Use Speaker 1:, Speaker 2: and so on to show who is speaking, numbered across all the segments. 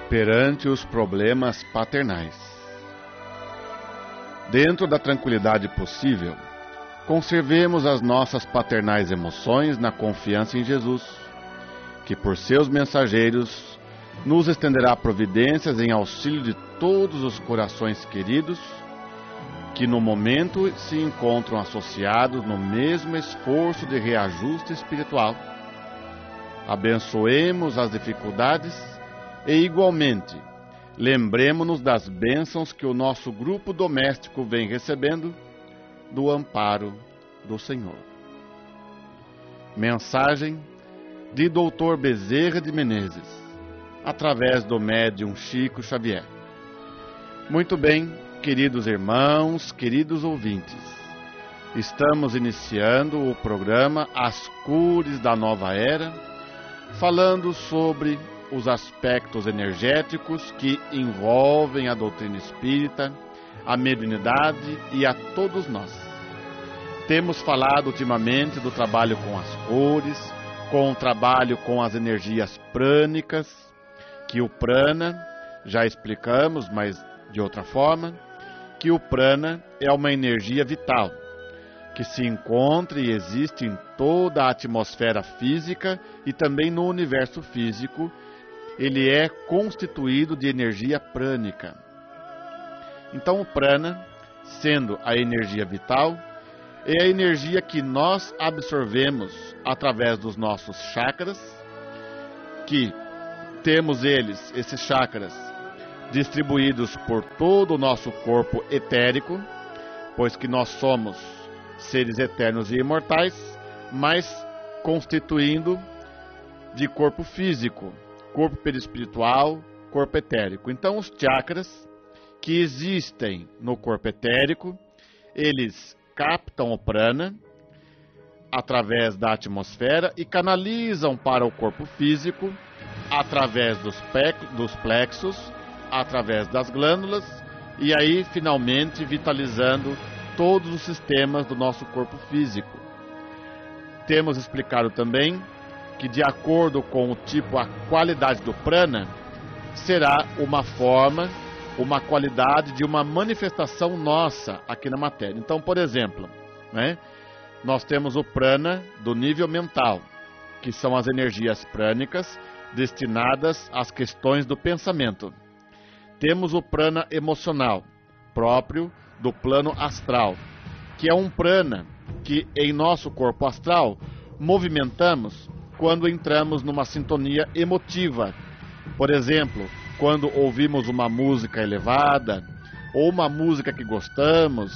Speaker 1: perante os problemas paternais. Dentro da tranquilidade possível, conservemos as nossas paternais emoções na confiança em Jesus, que por seus mensageiros nos estenderá providências em auxílio de todos os corações queridos que no momento se encontram associados no mesmo esforço de reajuste espiritual. Abençoemos as dificuldades e, igualmente, lembremo-nos das bênçãos que o nosso grupo doméstico vem recebendo do amparo do Senhor. Mensagem de Dr. Bezerra de Menezes, através do médium Chico Xavier. Muito bem, queridos irmãos, queridos ouvintes, estamos iniciando o programa As Cores da Nova Era, falando sobre os aspectos energéticos que envolvem a doutrina espírita, a mediunidade e a todos nós. Temos falado ultimamente do trabalho com as cores, com o trabalho com as energias prânicas, que o prana, já explicamos, mas de outra forma, que o prana é uma energia vital, que se encontra e existe em toda a atmosfera física e também no universo físico. Ele é constituído de energia prânica. Então o prana, sendo a energia vital, é a energia que nós absorvemos através dos nossos chakras, que temos esses chakras, distribuídos por todo o nosso corpo etérico, pois que nós somos seres eternos e imortais, mas constituindo de corpo físico, corpo perispiritual, corpo etérico. Então os chakras que existem no corpo etérico, eles captam o prana através da atmosfera e canalizam para o corpo físico através dos plexos, através das glândulas, e aí finalmente vitalizando todos os sistemas do nosso corpo físico. Temos explicado também que, de acordo com o tipo, a qualidade do prana, será uma forma, uma qualidade de uma manifestação nossa aqui na matéria. Então, por exemplo, nós temos o prana do nível mental, que são as energias prânicas destinadas às questões do pensamento. Temos o prana emocional, próprio do plano astral, que é um prana que em nosso corpo astral movimentamos quando entramos numa sintonia emotiva. Por exemplo, quando ouvimos uma música elevada, ou uma música que gostamos,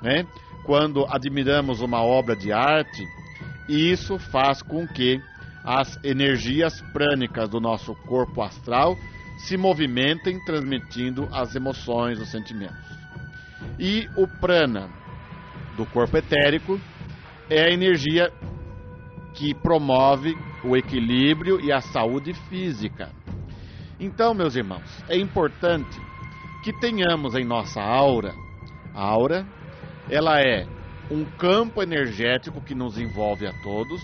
Speaker 1: quando admiramos uma obra de arte, e isso faz com que as energias prânicas do nosso corpo astral se movimentem, transmitindo as emoções, os sentimentos. E o prana do corpo etérico é a energia que promove o equilíbrio e a saúde física. Então, meus irmãos, é importante que tenhamos em nossa aura, a aura, ela é um campo energético que nos envolve a todos,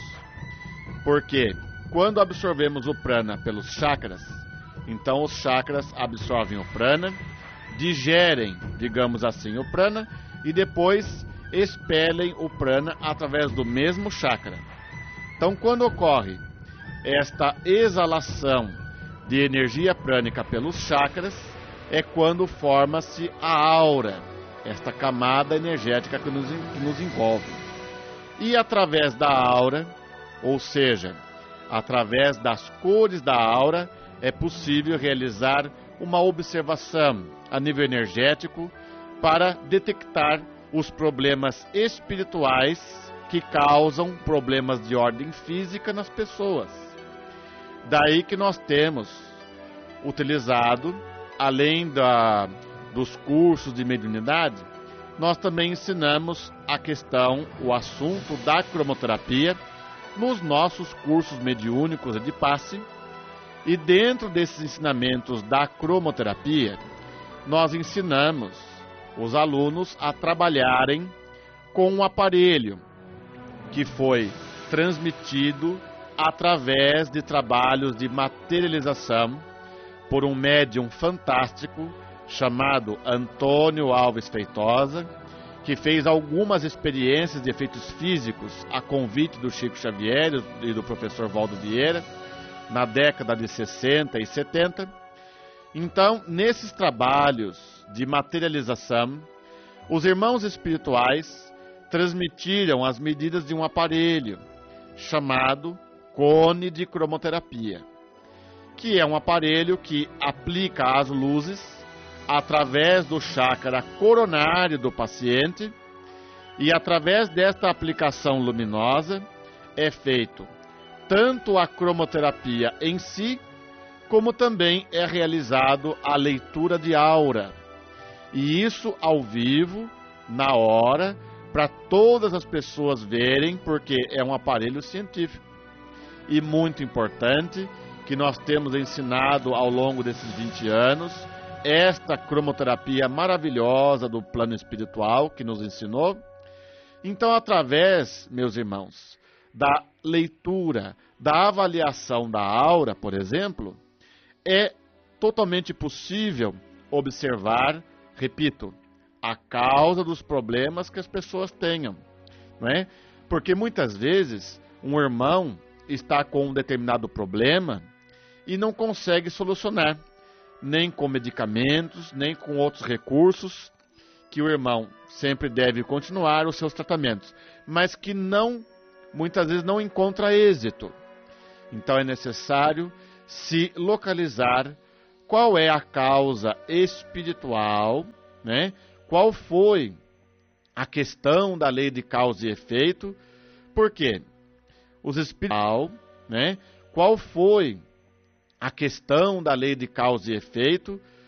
Speaker 1: porque quando absorvemos o prana pelos chakras, então os chakras absorvem o prana, digerem, digamos assim, o prana e depois expelem o prana através do mesmo chakra. Então, quando ocorre esta exalação de energia prânica pelos chakras, é quando forma-se a aura, esta camada energética que nos envolve. E através da aura, ou seja, através das cores da aura, é possível realizar uma observação a nível energético para detectar os problemas espirituais que causam problemas de ordem física nas pessoas. Daí que nós temos utilizado, além dos cursos de mediunidade, nós também ensinamos a questão, o assunto da cromoterapia nos nossos cursos mediúnicos de passe. E dentro desses ensinamentos da cromoterapia, nós ensinamos os alunos a trabalharem com um aparelho que foi transmitido através de trabalhos de materialização por um médium fantástico chamado Antônio Alves Feitosa, que fez algumas experiências de efeitos físicos a convite do Chico Xavier e do professor Valdo Vieira, na década de 60 e 70. Então, nesses trabalhos de materialização, os irmãos espirituais transmitiram as medidas de um aparelho chamado cone de cromoterapia, que é um aparelho que aplica as luzes através do chakra coronário do paciente, e através desta aplicação luminosa é feito tanto a cromoterapia em si, como também é realizado a leitura de aura. E isso ao vivo, na hora, para todas as pessoas verem, porque é um aparelho científico. E muito importante, que nós temos ensinado ao longo desses 20 anos, esta cromoterapia maravilhosa do plano espiritual que nos ensinou. Então, através, meus irmãos, da leitura, da avaliação da aura, por exemplo, é totalmente possível observar, repito, a causa dos problemas que as pessoas tenham, não é? Porque muitas vezes um irmão está com um determinado problema e não consegue solucionar, nem com medicamentos, nem com outros recursos, que o irmão sempre deve continuar os seus tratamentos, mas que muitas vezes não encontra êxito. Então é necessário se localizar qual é a causa espiritual, né? Qual foi a questão da lei de causa e efeito, porque os espiritual, né? Qual foi a questão da lei de causa e efeito?